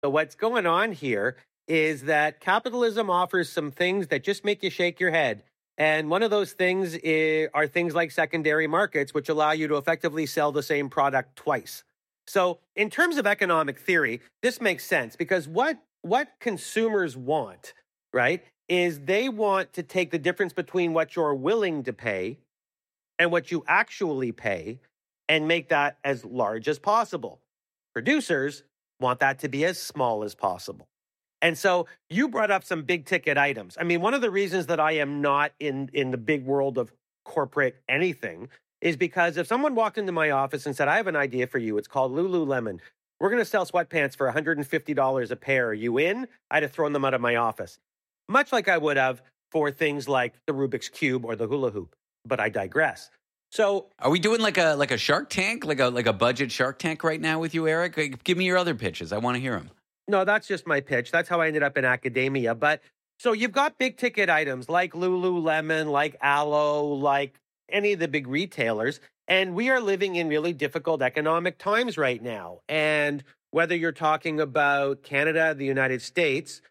So what's going on here is that capitalism offers some things that just make you shake your head. And one of those things are things like secondary markets, which allow you to effectively sell the same product twice. So in terms of economic theory, this makes sense because what consumers want, right, is they want to take the difference between what you're willing to pay and what you actually pay and make that as large as possible. Producers want that to be as small as possible. And so you brought up some big ticket items. I mean, one of the reasons that I am not in the big world of corporate anything is because if someone walked into my office and said, I have an idea for you, it's called Lululemon. We're going to sell sweatpants for $150 a pair. Are you in? I'd have thrown them out of my office, much like I would have for things like the Rubik's Cube or the hula hoop. But I digress. So are we doing like a Shark Tank, like a budget Shark Tank right now with you, Eric? Give me your other pitches. I want to hear them. No, that's just my pitch. That's how I ended up in academia. But so you've got big ticket items like Lululemon, like Alo, like any of the big retailers. And we are living in really difficult economic times right now. And whether you're talking about Canada, the United States,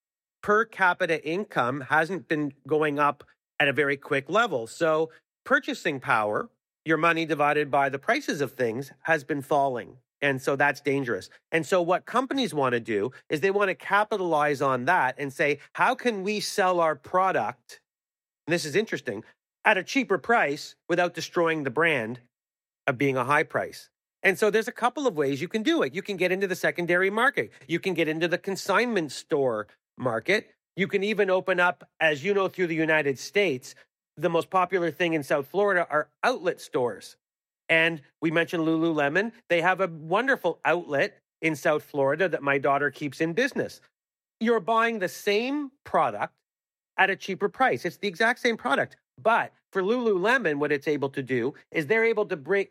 per capita income hasn't been going up at a very quick level. So purchasing power, your money divided by the prices of things, has been falling. And so that's dangerous. And so what companies want to do is they want to capitalize on that and say, how can we sell our product, and this is interesting, at a cheaper price without destroying the brand of being a high price? And so there's a couple of ways you can do it. You can get into the secondary market. You can get into the consignment store market. You can even open up, as you know, through the United States, the most popular thing in South Florida are outlet stores. And we mentioned Lululemon. They have a wonderful outlet in South Florida that my daughter keeps in business. You're buying the same product at a cheaper price. It's the exact same product. But for Lululemon, what it's able to do is they're able to bring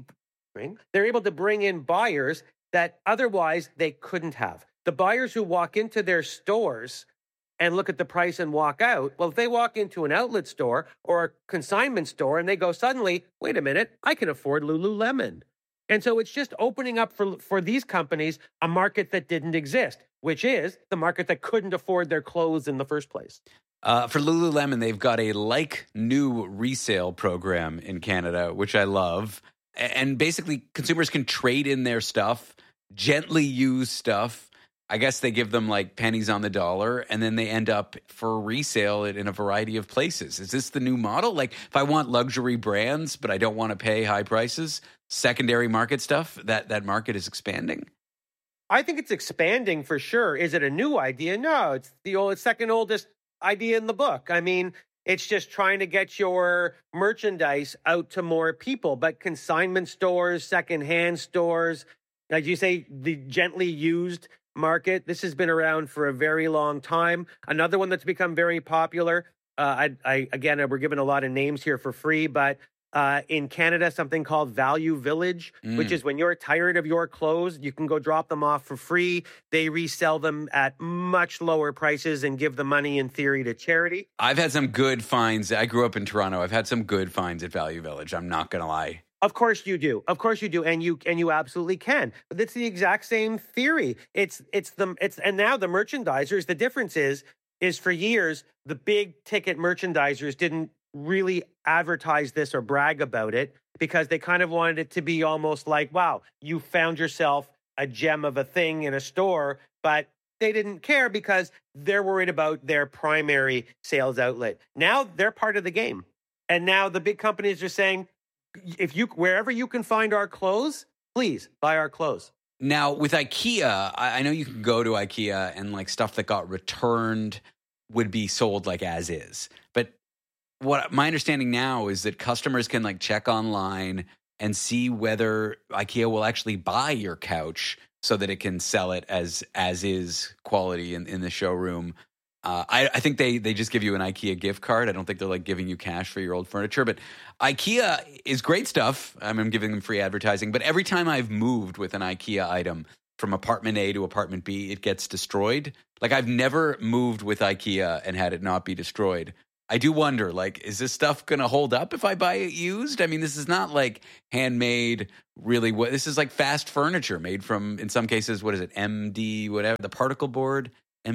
in buyers that otherwise they couldn't have. The buyers who walk into their stores and look at the price and walk out. Well, if they walk into an outlet store or a consignment store and they go suddenly, wait a minute, I can afford Lululemon. And so it's just opening up for these companies a market that didn't exist, which is the market that couldn't afford their clothes in the first place. For Lululemon, they've got a like new resale program in Canada, which I love. And basically, consumers can trade in their stuff, gently used stuff. I guess they give them like pennies on the dollar, and then they end up for resale in a variety of places. Is this the new model? Like if I want luxury brands, but I don't want to pay high prices, secondary market stuff, that market is expanding? I think it's expanding for sure. Is it a new idea? No, it's the second oldest idea in the book. I mean, it's just trying to get your merchandise out to more people. But consignment stores, secondhand stores, as you say, the gently used market, this has been around for a very long time. Another one that's become very popular, again, we're giving a lot of names here for free, but in Canada, something called Value Village, which is when you're tired of your clothes, you can go drop them off for free. They resell them at much lower prices and give the money, in theory, to charity. I've had some good finds. I grew up in Toronto. I've had some good finds at Value Village. I'm not going to lie. Of course you do. Of course you do. And you absolutely can. But it's the exact same theory. And now the merchandisers, the difference is for years, the big ticket merchandisers didn't really advertise this or brag about it because they kind of wanted it to be almost like, wow, you found yourself a gem of a thing in a store, but they didn't care because they're worried about their primary sales outlet. Now they're part of the game. And now the big companies are saying, wherever you can find our clothes, please buy our clothes. Now, with IKEA, I know you can go to IKEA and like stuff that got returned would be sold like as is. But what my understanding now is that customers can like check online and see whether IKEA will actually buy your couch so that it can sell it as is quality in the showroom. I think they just give you an IKEA gift card. I don't think they're like giving you cash for your old furniture. But IKEA is great stuff. I'm giving them free advertising. But every time I've moved with an IKEA item from apartment A to apartment B, it gets destroyed. Like I've never moved with IKEA and had it not be destroyed. I do wonder, like, is this stuff going to hold up if I buy it used? I mean, this is not like handmade, really. This is like fast furniture made from, in some cases, what is it, MD, whatever, the particle board?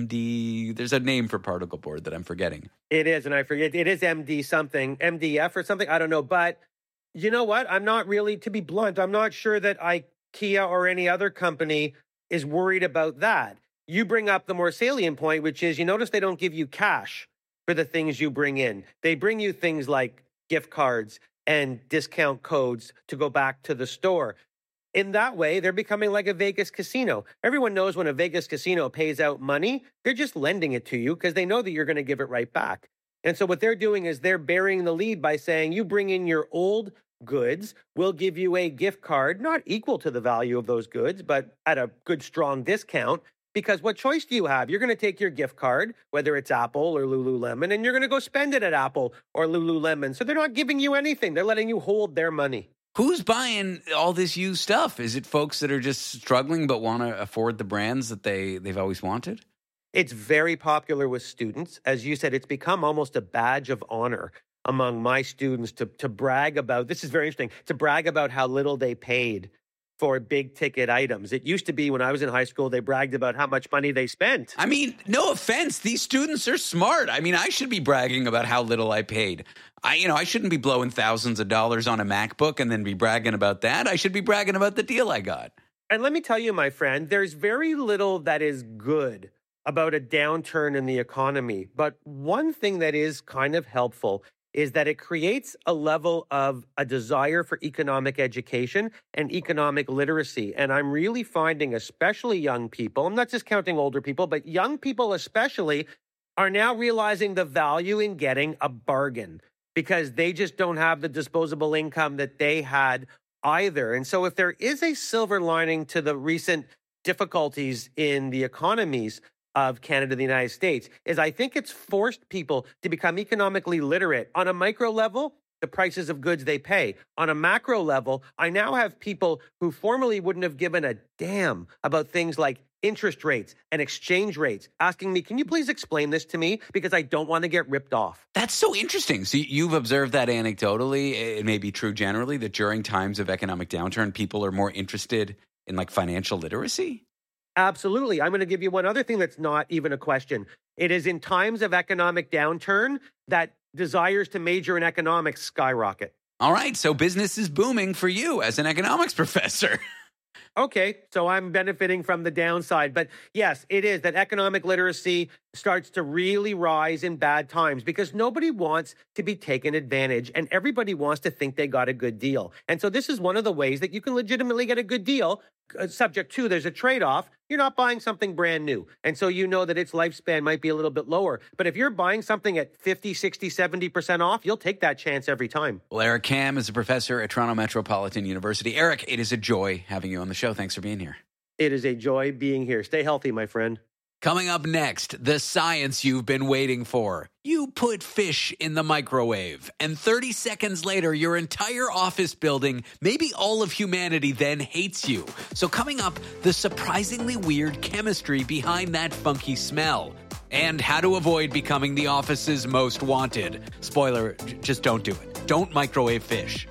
MD, there's a name for particle board that I'm forgetting. It is, and I forget. It is MD something, MDF or something. I don't know. But you know what? I'm not really, to be blunt, I'm not sure that IKEA or any other company is worried about that. You bring up the more salient point, which is you notice they don't give you cash for the things you bring in. They bring you things like gift cards and discount codes to go back to the store. In that way, they're becoming like a Vegas casino. Everyone knows when a Vegas casino pays out money, they're just lending it to you because they know that you're going to give it right back. And so what they're doing is they're burying the lead by saying, you bring in your old goods, we'll give you a gift card, not equal to the value of those goods, but at a good, strong discount. Because what choice do you have? You're going to take your gift card, whether it's Apple or Lululemon, and you're going to go spend it at Apple or Lululemon. So they're not giving you anything. They're letting you hold their money. Who's buying all this used stuff? Is it folks that are just struggling but want to afford the brands that they've always wanted? It's very popular with students. As you said, it's become almost a badge of honor among my students to brag about, this is very interesting, to brag about how little they paid for big ticket items. It used to be when I was in high school, they bragged about how much money they spent. I mean, no offense. These students are smart. I mean, I should be bragging about how little I paid. I shouldn't be blowing thousands of dollars on a MacBook and then be bragging about that. I should be bragging about the deal I got. And let me tell you, my friend, there's very little that is good about a downturn in the economy. But one thing that is kind of helpful is that it creates a level of a desire for economic education and economic literacy. And I'm really finding, especially young people, I'm not just counting older people, but young people especially, are now realizing the value in getting a bargain because they just don't have the disposable income that they had either. And so if there is a silver lining to the recent difficulties in the economies of Canada and the United States, is I think it's forced people to become economically literate. On a micro level, the prices of goods they pay. On a macro level, I now have people who formerly wouldn't have given a damn about things like interest rates and exchange rates, asking me, can you please explain this to me? Because I don't want to get ripped off. That's so interesting. So you've observed that anecdotally. It may be true generally that during times of economic downturn, people are more interested in like financial literacy? Absolutely. I'm going to give you one other thing that's not even a question. It is in times of economic downturn that desires to major in economics skyrocket. All right. So business is booming for you as an economics professor. Okay, so I'm benefiting from the downside. But yes, it is that economic literacy starts to really rise in bad times because nobody wants to be taken advantage and everybody wants to think they got a good deal. And so this is one of the ways that you can legitimately get a good deal, subject to there's a trade-off. You're not buying something brand new. And so you know that its lifespan might be a little bit lower. But if you're buying something at 50, 60, 70% off, you'll take that chance every time. Well, Eric Kam is a professor at Toronto Metropolitan University. Eric, it is a joy having you on the show. Thanks for being here. It is a joy being here. Stay healthy, my friend. Coming up next, the science you've been waiting for. You put fish in the microwave, and 30 seconds later, your entire office building, maybe all of humanity, then hates you. So coming up, the surprisingly weird chemistry behind that funky smell. And how to avoid becoming the office's most wanted. Spoiler, just don't do it. Don't microwave fish.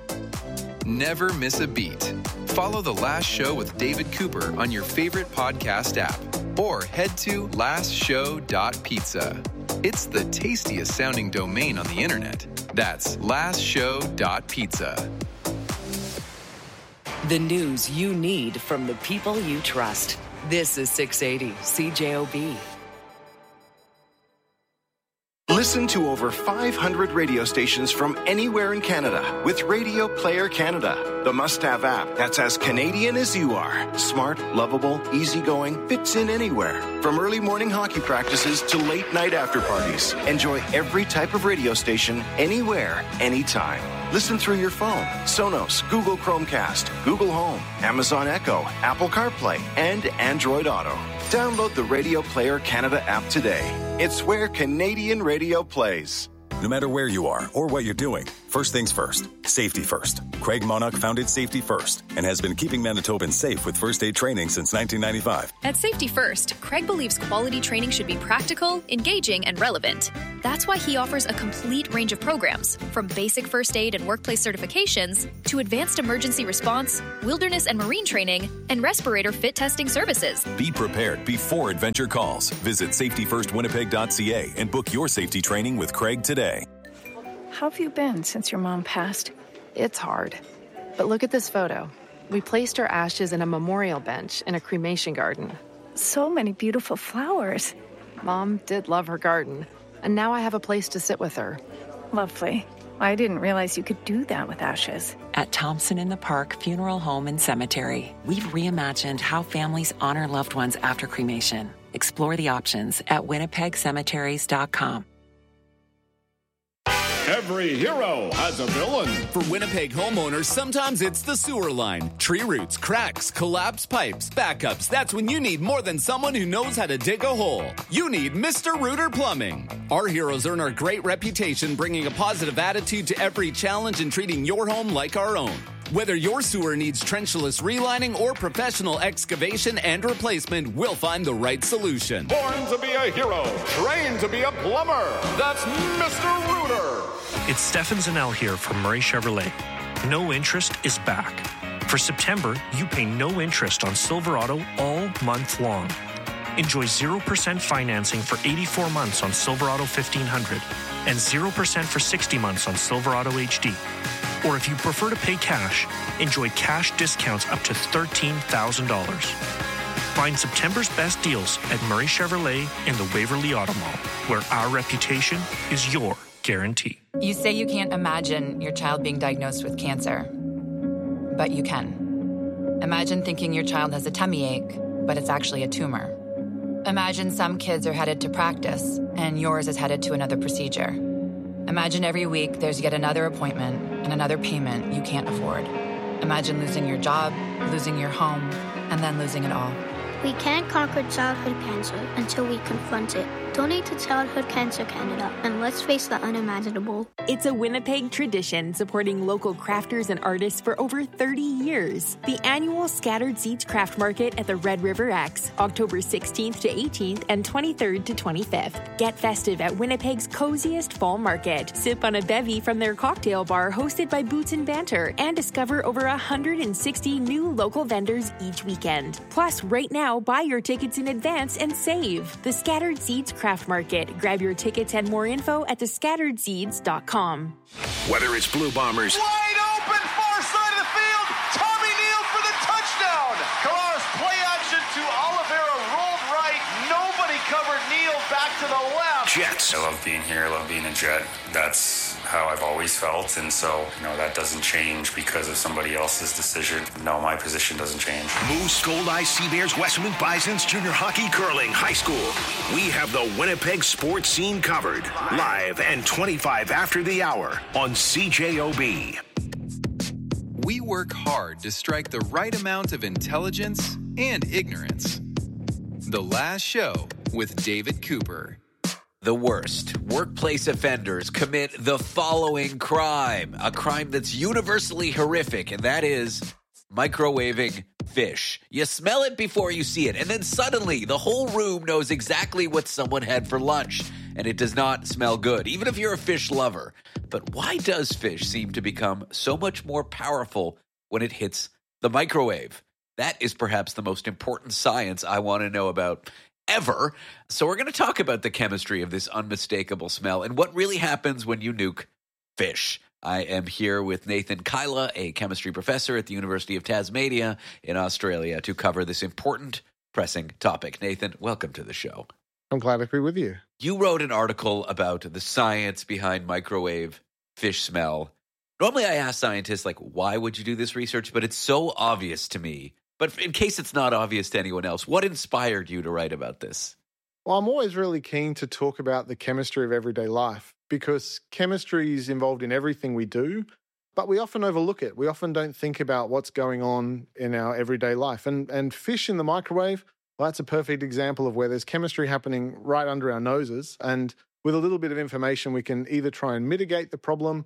Never miss a beat. Follow The Last Show with David Cooper on your favorite podcast app or head to lastshow.pizza. It's the tastiest sounding domain on the internet. That's lastshow.pizza. The news you need from the people you trust. This is 680 CJOB. Listen to over 500 radio stations from anywhere in Canada with Radio Player Canada, the must-have app that's as Canadian as you are. Smart, lovable, easygoing, fits in anywhere. From early morning hockey practices to late night after parties. Enjoy every type of radio station, anywhere, anytime. Listen through your phone, Sonos, Google Chromecast, Google Home, Amazon Echo, Apple CarPlay, and Android Auto. Download the Radio Player Canada app today. It's where Canadian radio plays. No matter where you are or what you're doing, first things first, safety first. Craig Monarch founded Safety First and has been keeping Manitobans safe with first aid training since 1995. At Safety First, Craig believes quality training should be practical, engaging, and relevant. That's why he offers a complete range of programs, from basic first aid and workplace certifications to advanced emergency response, wilderness and marine training, and respirator fit testing services. Be prepared before adventure calls. Visit safetyfirstwinnipeg.ca and book your safety training with Craig today. How have you been since your mom passed? It's hard. But look at this photo. We placed her ashes in a memorial bench in a cremation garden. So many beautiful flowers. Mom did love her garden, and now I have a place to sit with her. Lovely. I didn't realize you could do that with ashes. At Thompson in the Park Funeral Home and Cemetery, we've reimagined how families honor loved ones after cremation. Explore the options at winnipegcemeteries.com. Every hero has a villain. For Winnipeg homeowners, sometimes it's the sewer line. Tree roots, cracks, collapsed pipes, backups. That's when you need more than someone who knows how to dig a hole. You need Mr. Rooter Plumbing. Our heroes earn our great reputation, bringing a positive attitude to every challenge and treating your home like our own. Whether your sewer needs trenchless relining or professional excavation and replacement, we'll find the right solution. Born to be a hero, trained to be a plumber. That's Mr. Rooter. It's Stefan Zanel here from Murray Chevrolet. No Interest is back. For September, you pay no interest on Silverado all month long. Enjoy 0% financing for 84 months on Silverado 1500 and 0% for 60 months on Silverado HD. Or if you prefer to pay cash, enjoy cash discounts up to $13,000. Find September's best deals at Murray Chevrolet in the Waverly Auto Mall, where our reputation is your guarantee. You say you can't imagine your child being diagnosed with cancer, but you can. Imagine thinking your child has a tummy ache, but it's actually a tumor. Imagine some kids are headed to practice, and yours is headed to another procedure. Imagine every week there's yet another appointment and another payment you can't afford. Imagine losing your job, losing your home, and then losing it all. We can't conquer childhood cancer until we confront it. Donate to Childhood Cancer Canada, and let's face the unimaginable. It's a Winnipeg tradition supporting local crafters and artists for over 30 years. The annual Scattered Seeds Craft Market at the Red River X, October 16th to 18th and 23rd to 25th. Get festive at Winnipeg's coziest fall market. Sip on a bevy from their cocktail bar hosted by Boots and Banter, and discover over 160 new local vendors each weekend. Plus, right now, buy your tickets in advance and save. The Scattered Seeds Craft Market. Grab your tickets and more info at thescatteredseeds.com. Whether it's Blue Bombers, Wide open, far side of the field. Tommy Neal for the touchdown. Carr's play action to Oliveira, rolled right. Nobody covered Neal, back to the left. Jets. I love being here. I love being a Jet. That's how I've always felt, and so, that doesn't change because of somebody else's decision. No, my position doesn't change. Moose, Gold-Eye, Sea Bears, Westman Bisons, junior hockey, curling, high school. We have the Winnipeg sports scene covered. Live and 25 after the hour on CJOB. We work hard to strike the right amount of intelligence and ignorance. The Last Show with David Cooper. The worst workplace offenders commit the following crime, a crime that's universally horrific, and that is microwaving fish. You smell it before you see it, and then suddenly the whole room knows exactly what someone had for lunch, and it does not smell good, even if you're a fish lover. But why does fish seem to become so much more powerful when it hits the microwave? That is perhaps the most important science I want to know about ever. So we're going to talk about the chemistry of this unmistakable smell and what really happens when you nuke fish. I am here with Nathan Kyla, a chemistry professor at the University of Tasmania in Australia, to cover this important, pressing topic. Nathan, welcome to the show. I'm glad to be with you. You wrote an article about the science behind microwave fish smell. Normally I ask scientists, why would you do this research? But it's so obvious to me. But in case it's not obvious to anyone else, what inspired you to write about this? Well, I'm always really keen to talk about the chemistry of everyday life because chemistry is involved in everything we do, but we often overlook it. We often don't think about what's going on in our everyday life. And fish in the microwave, well, that's a perfect example of where there's chemistry happening right under our noses. And with a little bit of information, we can either try and mitigate the problem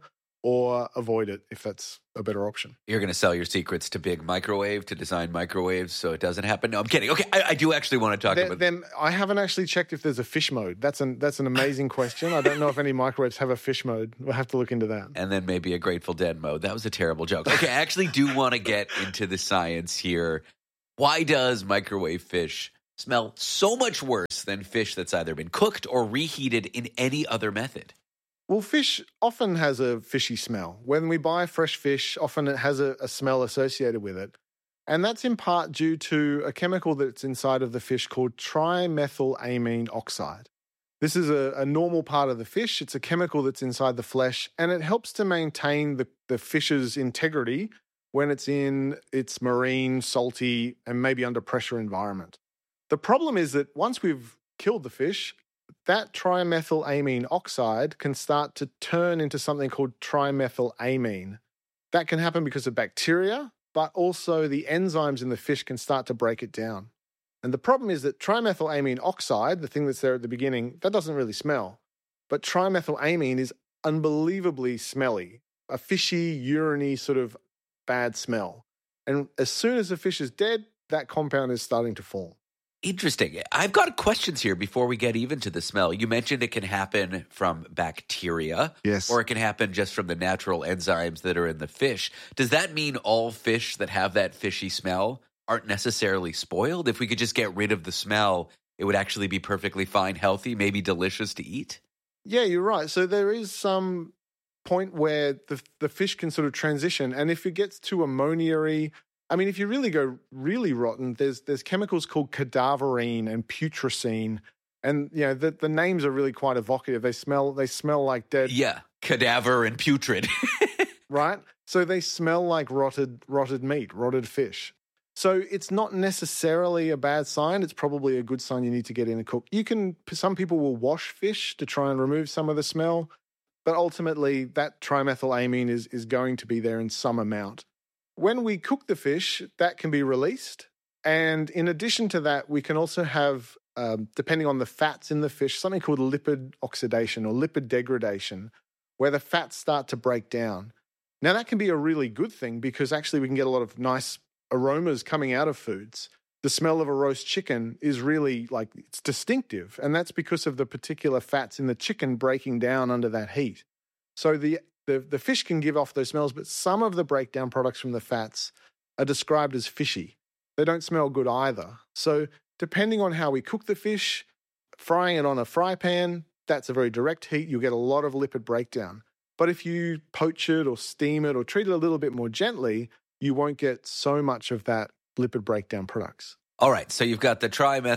or avoid it if that's a better option. You're going to sell your secrets to Big Microwave to design microwaves so it doesn't happen? No, I'm kidding. Okay, I do actually want to talk about... Then I haven't actually checked if there's a fish mode. That's an amazing question. I don't know if any microwaves have a fish mode. We'll have to look into that. And then maybe a Grateful Dead mode. That was a terrible joke. Okay, I actually do want to get into the science here. Why does microwave fish smell so much worse than fish that's either been cooked or reheated in any other method? Well, fish often has a fishy smell. When we buy fresh fish, often it has a smell associated with it. And that's in part due to a chemical that's inside of the fish called trimethylamine oxide. This is a normal part of the fish. It's a chemical that's inside the flesh, and it helps to maintain the fish's integrity when it's in its marine, salty, and maybe under pressure environment. The problem is that once we've killed the fish, that trimethylamine oxide can start to turn into something called trimethylamine. That can happen because of bacteria, but also the enzymes in the fish can start to break it down. And the problem is that trimethylamine oxide, the thing that's there at the beginning, that doesn't really smell. But trimethylamine is unbelievably smelly, a fishy, urine-y sort of bad smell. And as soon as the fish is dead, that compound is starting to form. Interesting. I've got questions here before we get even to the smell. You mentioned it can happen from bacteria. Yes. Or it can happen just from the natural enzymes that are in the fish. Does that mean all fish that have that fishy smell aren't necessarily spoiled? If we could just get rid of the smell, it would actually be perfectly fine, healthy, maybe delicious to eat? Yeah, you're right. So there is some point where the fish can sort of transition. And if it gets too ammonia-y, I mean, if you really go really rotten, there's chemicals called cadaverine and putrescine, and you know the names are really quite evocative. They smell like dead. Yeah, cadaver and putrid. Right? So they smell like rotted meat, rotted fish. So it's not necessarily a bad sign. It's probably a good sign you need to get in and cook. Some people will wash fish to try and remove some of the smell, but ultimately that trimethylamine is going to be there in some amount. When we cook the fish, that can be released. And in addition to that, we can also have, depending on the fats in the fish, something called lipid oxidation or lipid degradation, where the fats start to break down. Now, that can be a really good thing because actually we can get a lot of nice aromas coming out of foods. The smell of a roast chicken is really it's distinctive. And that's because of the particular fats in the chicken breaking down under that heat. So the fish can give off those smells, but some of the breakdown products from the fats are described as fishy. They don't smell good either. So depending on how we cook the fish, frying it on a fry pan, that's a very direct heat. You'll get a lot of lipid breakdown. But if you poach it or steam it or treat it a little bit more gently, you won't get so much of that lipid breakdown products. All right, so you've got the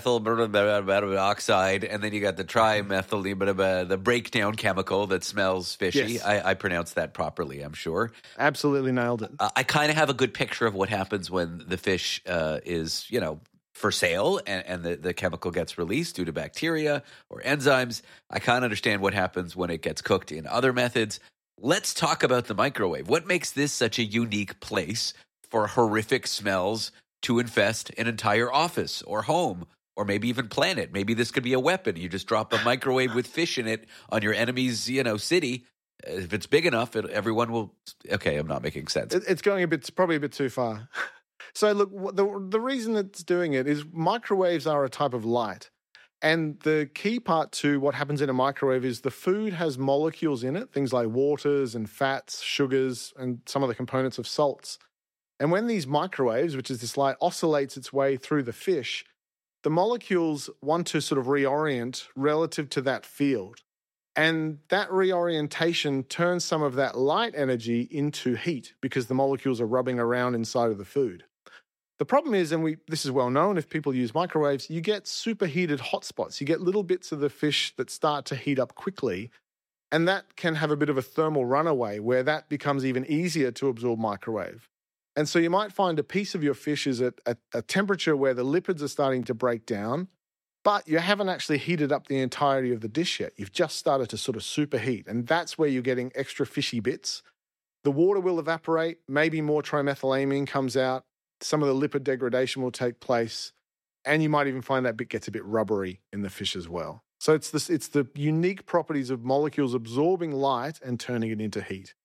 trimethyl oxide, and then you got the trimethyl, the breakdown chemical that smells fishy. Yes. I pronounced that properly, I'm sure. Absolutely nailed it. I kind of have a good picture of what happens when the fish is, for sale and the chemical gets released due to bacteria or enzymes. I kind of understand what happens when it gets cooked in other methods. Let's talk about the microwave. What makes this such a unique place for horrific smells to infest an entire office or home or maybe even planet? Maybe this could be a weapon. You just drop a microwave with fish in it on your enemy's, city. If it's big enough, everyone will... Okay, I'm not making sense. It's probably a bit too far. So look, the reason it's doing it is microwaves are a type of light. And the key part to what happens in a microwave is the food has molecules in it, things like waters and fats, sugars, and some of the components of salts. And when these microwaves, which is this light, oscillates its way through the fish, the molecules want to sort of reorient relative to that field. And that reorientation turns some of that light energy into heat because the molecules are rubbing around inside of the food. The problem is, and this is well known, if people use microwaves, you get superheated hotspots. You get little bits of the fish that start to heat up quickly, and that can have a bit of a thermal runaway where that becomes even easier to absorb microwave. And so you might find a piece of your fish is at a temperature where the lipids are starting to break down, but you haven't actually heated up the entirety of the dish yet. You've just started to sort of superheat, and that's where you're getting extra fishy bits. The water will evaporate, maybe more trimethylamine comes out, some of the lipid degradation will take place, and you might even find that bit gets a bit rubbery in the fish as well. So it's the unique properties of molecules absorbing light and turning it into heat.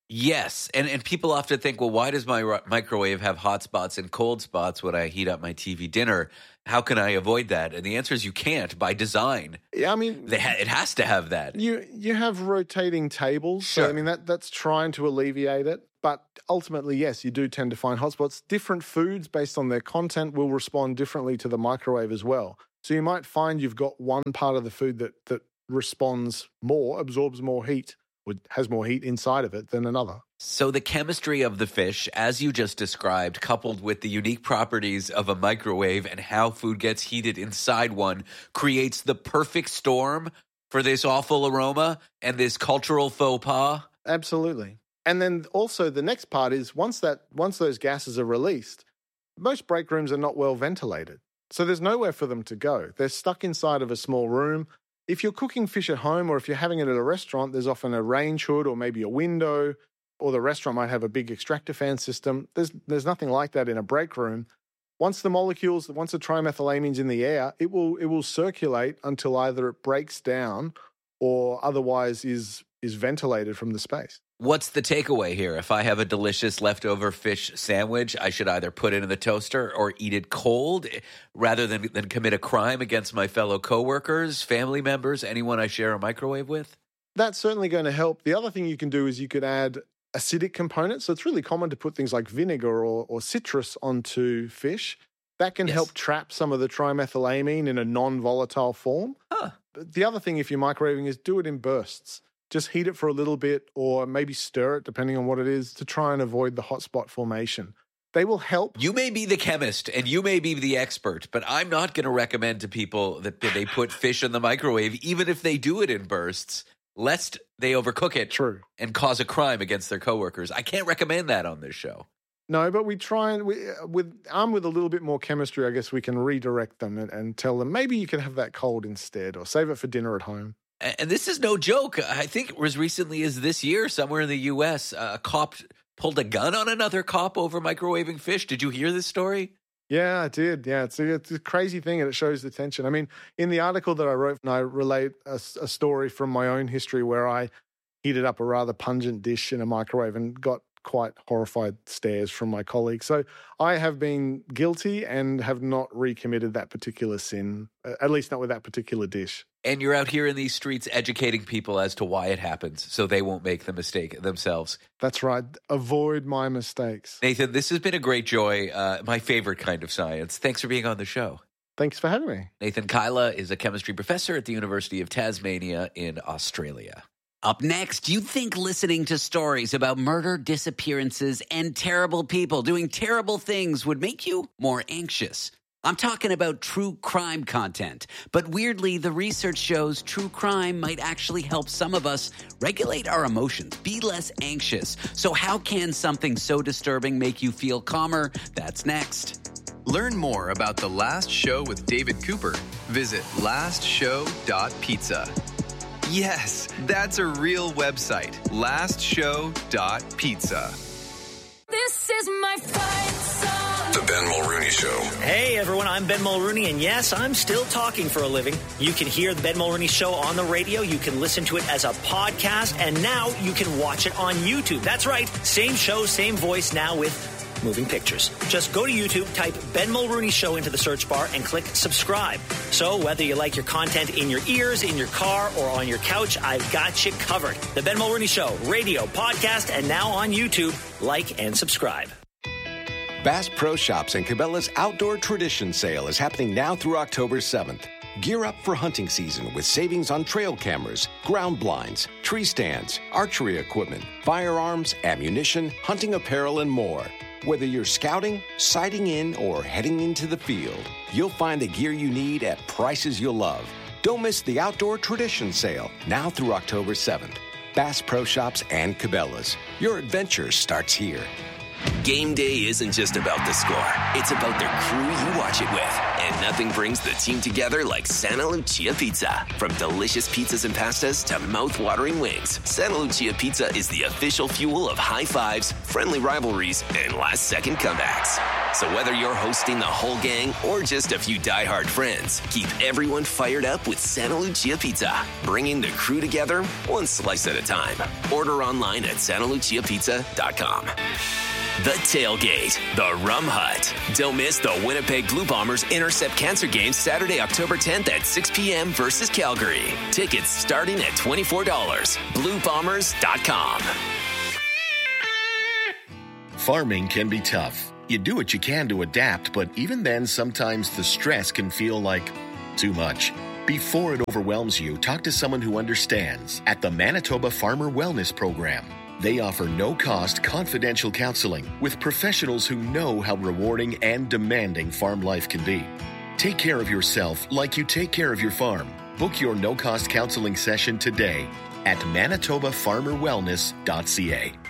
Yes. And people often think, well, why does my microwave have hot spots and cold spots when I heat up my TV dinner? How can I avoid that? And the answer is you can't by design. Yeah, I mean, it has to have that. You have rotating tables. Sure. So, I mean, that's trying to alleviate it. But ultimately, yes, you do tend to find hotspots. Different foods based on their content will respond differently to the microwave as well. So you might find you've got one part of the food that responds more, absorbs more heat, has more heat inside of it than another. So the chemistry of the fish, as you just described, coupled with the unique properties of a microwave and how food gets heated inside one, creates the perfect storm for this awful aroma and this cultural faux pas? Absolutely. And then also the next part is once those gases are released, most break rooms are not well ventilated. So there's nowhere for them to go. They're stuck inside of a small room. If you're cooking fish at home or if you're having it at a restaurant, there's often a range hood or maybe a window, or the restaurant might have a big extractor fan system. There's nothing like that in a break room. Once the trimethylamines in the air, it will circulate until either it breaks down or otherwise is ventilated from the space. What's the takeaway here? If I have a delicious leftover fish sandwich, I should either put it in the toaster or eat it cold rather than commit a crime against my fellow coworkers, family members, anyone I share a microwave with? That's certainly going to help. The other thing you can do is you could add acidic components. So it's really common to put things like vinegar or citrus onto fish. That can help trap some of the trimethylamine in a non-volatile form. Huh. The other thing, if you're microwaving, is do it in bursts. Just heat it for a little bit or maybe stir it, depending on what it is, to try and avoid the hotspot formation. They will help. You may be the chemist and you may be the expert, but I'm not going to recommend to people that they put fish in the microwave, even if they do it in bursts, lest they overcook it and cause a crime against their coworkers. I can't recommend that on this show. No, but we try and with a little bit more chemistry, I guess we can redirect them and tell them maybe you can have that cold instead or save it for dinner at home. And this is no joke. I think it was recently as this year, somewhere in the U.S., a cop pulled a gun on another cop over microwaving fish. Did you hear this story? Yeah, I did. Yeah, it's a crazy thing, and it shows the tension. I mean, in the article that I wrote, I relate a story from my own history where I heated up a rather pungent dish in a microwave and got quite horrified stares from my colleagues. So I have been guilty and have not recommitted that particular sin, at least not with that particular dish. And you're out here in these streets educating people as to why it happens so they won't make the mistake themselves. That's right. Avoid my mistakes. Nathan, this has been a great joy, my favorite kind of science. Thanks for being on the show. Thanks for having me. Nathan Kyla is a chemistry professor at the University of Tasmania in Australia. Up next, you think listening to stories about murder, disappearances, and terrible people doing terrible things would make you more anxious. I'm talking about true crime content. But weirdly, the research shows true crime might actually help some of us regulate our emotions, be less anxious. So how can something so disturbing make you feel calmer? That's next. Learn more about The Last Show with David Cooper. Visit lastshow.pizza. Yes, that's a real website. lastshow.pizza. This is my fight song. The Ben Mulrooney Show. Hey, everyone, I'm Ben Mulrooney, and yes, I'm still talking for a living. You can hear the Ben Mulrooney Show on the radio. You can listen to it as a podcast, and now you can watch it on YouTube. That's right. Same show, same voice, now with moving pictures. Just go to YouTube, type Ben Mulrooney Show into the search bar, and click subscribe. So whether you like your content in your ears, in your car, or on your couch, I've got you covered. The Ben Mulrooney Show, radio, podcast, and now on YouTube. Like and subscribe. Bass Pro Shops and Cabela's Outdoor Tradition Sale is happening now through October 7th. Gear up for hunting season with savings on trail cameras, ground blinds, tree stands, archery equipment, firearms, ammunition, hunting apparel, and more. Whether you're scouting, sighting in, or heading into the field, you'll find the gear you need at prices you'll love. Don't miss the Outdoor Tradition Sale, now through October 7th. Bass Pro Shops and Cabela's. Your adventure starts here. Game day isn't just about the score. It's about the crew you watch it with. And nothing brings the team together like Santa Lucia Pizza. From delicious pizzas and pastas to mouth-watering wings, Santa Lucia Pizza is the official fuel of high fives, friendly rivalries, and last-second comebacks. So whether you're hosting the whole gang or just a few diehard friends, keep everyone fired up with Santa Lucia Pizza, bringing the crew together one slice at a time. Order online at santaluciapizza.com. The Tailgate, the Rum Hut. Don't miss the Winnipeg Blue Bombers Intercept Cancer game Saturday, October 10th at 6 p.m. versus Calgary. Tickets starting at $24. BlueBombers.com. Farming can be tough. You do what you can to adapt, but even then, sometimes the stress can feel like too much. Before it overwhelms you, talk to someone who understands at the Manitoba Farmer Wellness Program. They offer no-cost, confidential counseling with professionals who know how rewarding and demanding farm life can be. Take care of yourself like you take care of your farm. Book your no-cost counseling session today at manitobafarmerwellness.ca.